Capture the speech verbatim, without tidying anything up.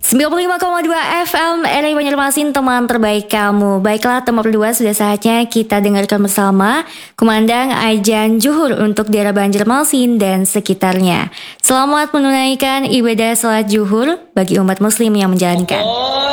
sembilan puluh lima koma dua F M R I Banjarmasin, teman terbaik kamu. Baiklah, teman berdua, sudah saatnya kita dengarkan bersama kumandang ajan Juhur untuk daerah Banjarmasin dan sekitarnya. Selamat menunaikan ibadah salat Juhur bagi umat muslim yang menjalankan.